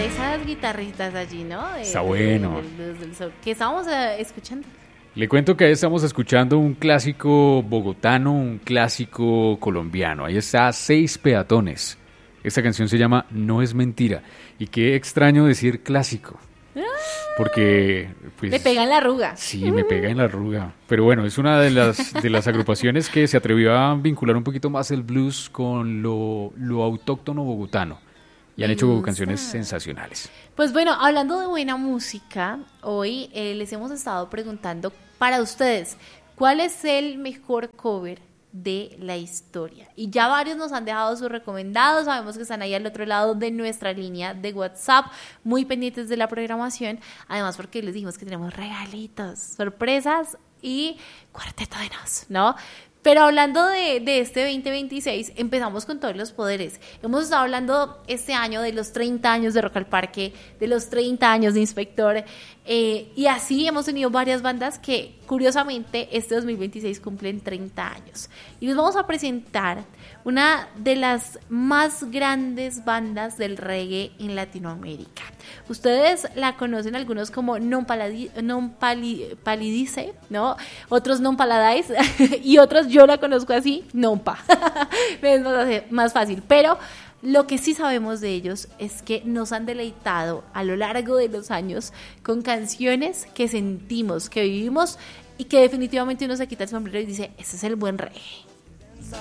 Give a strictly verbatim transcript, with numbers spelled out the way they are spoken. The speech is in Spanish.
esas guitarritas allí, ¿no? De, Está bueno. de- de- del- del sol, que estábamos eh, escuchando. Le cuento que ahí estamos escuchando un clásico bogotano, un clásico colombiano. Ahí está Seis Peatones. Esta canción se llama No es mentira. Y qué extraño decir clásico. Porque, pues... Le pega en la arruga. Sí, me pega en la arruga. Pero bueno, es una de las, de las agrupaciones que se atrevió a vincular un poquito más el blues con lo, lo autóctono bogotano. Y han Me hecho gusta. canciones sensacionales. Pues bueno, hablando de buena música, hoy eh, les hemos estado preguntando para ustedes, ¿cuál es el mejor cover de la historia? Y ya varios nos han dejado sus recomendados, sabemos que están ahí al otro lado de nuestra línea de WhatsApp, muy pendientes de la programación, además porque les dijimos que tenemos regalitos, sorpresas y cuarteto de nos, ¿no? Pero hablando de, de este veinte veintiséis, empezamos con todos los poderes. Hemos estado hablando este año de los treinta años de Rock al Parque, de los treinta años de Inspector, eh, y así hemos tenido varias bandas que, curiosamente, este dos mil veintiséis cumplen treinta años. Y les vamos a presentar una de las más grandes bandas del reggae en Latinoamérica. Ustedes la conocen algunos como Non, Paladi- non Pali- Palidice, ¿no? Otros Non Paladise y otros yo la conozco así, Nonpa. Es más, más fácil, pero lo que sí sabemos de ellos es que nos han deleitado a lo largo de los años con canciones que sentimos, que vivimos y que definitivamente uno se quita el sombrero y dice, ese es el buen reggae.